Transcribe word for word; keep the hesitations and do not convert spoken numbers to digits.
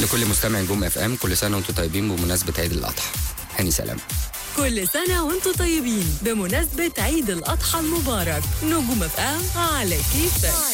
لكل مستمع نجوم اف ام كل سنه وانتم طيبين بمناسبه عيد الاضحى. هاني سلام. كل سنة وانتم طيبين بمناسبة عيد الأضحى المبارك. نجوم اف ام على كيفك.